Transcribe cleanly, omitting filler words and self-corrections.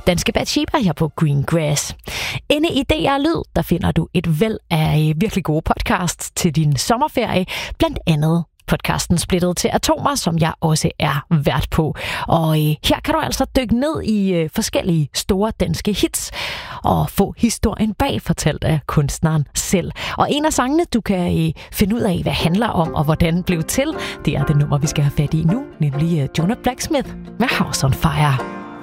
Danske Bathsheba her på Greengrass. Inde i DR Lyd, der finder du et væld af virkelig gode podcasts til din sommerferie. Blandt andet podcasten Splittet til Atomer, som jeg også er vært på. Og her kan du altså dykke ned i forskellige store danske hits og få historien bag fortalt af kunstneren selv. Og en af sangene, du kan finde ud af, hvad handler om og hvordan blev til, det er det nummer, vi skal have fat i nu, nemlig Jonah Blacksmith med House on Fire.